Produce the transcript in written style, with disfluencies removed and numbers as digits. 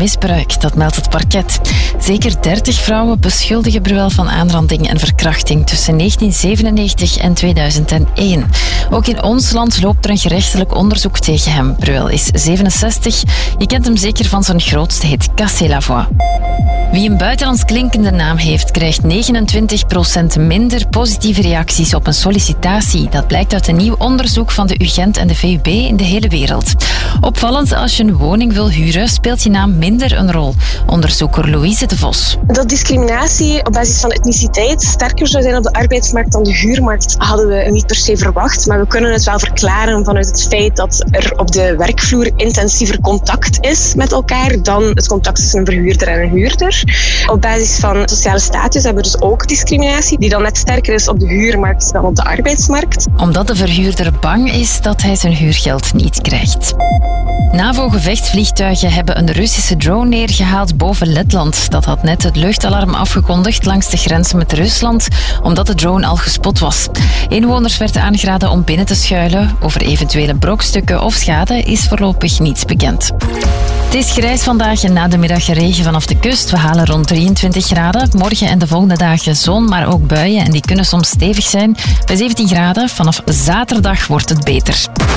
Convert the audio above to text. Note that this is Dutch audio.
misbruik, dat meldt het parket. Zeker 30 vrouwen beschuldigen Bruel van aanranding en verkrachting tussen 1997 en 2001. Ook in ons land loopt er een gerechtelijk onderzoek tegen hem. Bruel is 67. Je kent hem zeker van zijn grootste hit Cassez la voix. Wie een buitenlands klinkende naam heeft, krijgt 29% minder positieve reacties op een sollicitatie. Dat blijkt uit een nieuw onderzoek van de UGent en de VUB in de hele wereld. Opvallend, als je een woning wil huren, speelt je naam minder een rol. Onderzoeker Louise de Vos. Dat discriminatie op basis van etniciteit sterker zou zijn op de arbeidsmarkt dan de huurmarkt, hadden we niet per se verwacht. Maar we kunnen het wel verklaren vanuit het feit dat er op de werkvloer intensiever contact is met elkaar dan het contact tussen een verhuurder en een huurder. Op basis van sociale status hebben we dus ook discriminatie die dan net sterker is op de huurmarkt dan op de arbeidsmarkt. Omdat de verhuurder bang is dat hij zijn huurgeld niet krijgt. NAVO-gevechtsvliegtuigen hebben een Russische drone neergehaald boven Letland. Dat had net het luchtalarm afgekondigd langs de grens met Rusland, omdat de drone al gespot was. Inwoners werden aangeraden om binnen te schuilen. Over eventuele brokstukken of schade is voorlopig niets bekend. Het is grijs vandaag en na de middag regen vanaf de kust. We halen rond 23 graden. Morgen en de volgende dagen zon, maar ook buien en die kunnen soms stevig zijn. Bij 17 graden, vanaf zaterdag wordt het beter.